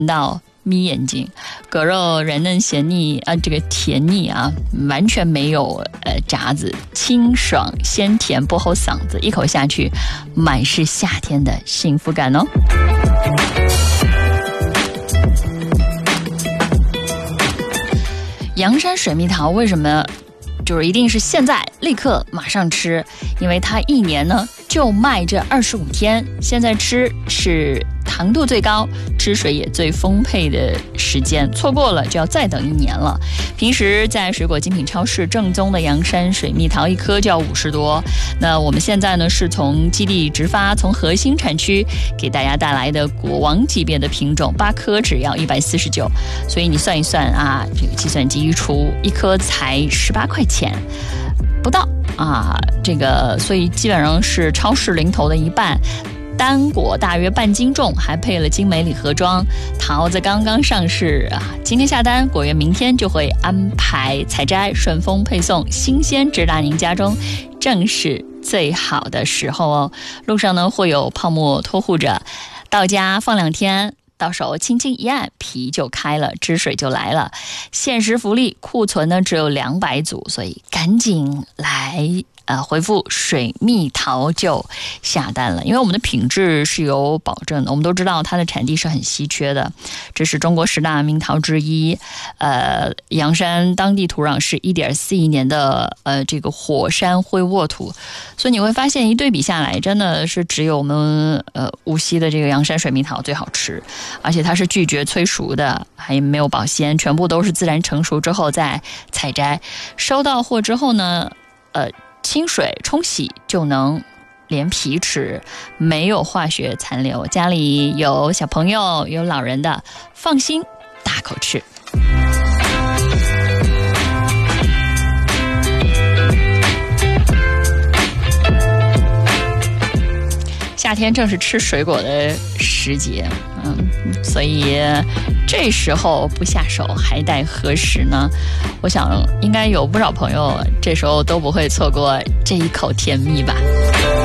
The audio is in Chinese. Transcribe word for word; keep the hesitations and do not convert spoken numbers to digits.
到眯眼睛，果肉软嫩咸腻啊，这个甜腻啊，完全没有呃渣子，清爽鲜甜不齁嗓子，一口下去，满是夏天的幸福感哦。阳山水蜜桃为什么就是一定是现在立刻马上吃？因为它一年呢就卖这二十五天，现在吃是糖度最高，汁水也最丰沛的时间，错过了就要再等一年了。平时在水果精品超市正宗的阳山水蜜桃一颗就要五十多，那我们现在呢是从基地直发，从核心产区给大家带来的国王级别的品种，八颗只要一百四十九，所以你算一算啊，这个计算机一出，一颗才十八块钱不到啊，这个所以基本上是超市零头的一半。单果大约半斤重，还配了精美礼盒装。桃子刚刚上市啊，今天下单，果园明天就会安排采摘，顺丰配送，新鲜直达您家中，正是最好的时候哦。路上呢会有泡沫托护着，到家放两天。到手轻轻一按，皮就开了，汁水就来了。限时福利，库存呢只有两百组，所以赶紧来呃回复水蜜桃就下单了。因为我们的品质是有保证的，我们都知道它的产地是很稀缺的，这是中国十大名桃之一。呃，阳山当地土壤是 一点四亿年的呃这个火山灰沃土，所以你会发现一对比下来，真的是只有我们呃无锡的这个阳山水蜜桃最好吃。而且它是拒绝催熟的，还没有保鲜，全部都是自然成熟之后再采摘。收到货之后呢，呃，清水冲洗就能连皮吃，没有化学残留。家里有小朋友、有老人的，放心大口吃。夏天正是吃水果的时节，嗯，所以这时候不下手还待何时呢？我想应该有不少朋友这时候都不会错过这一口甜蜜吧。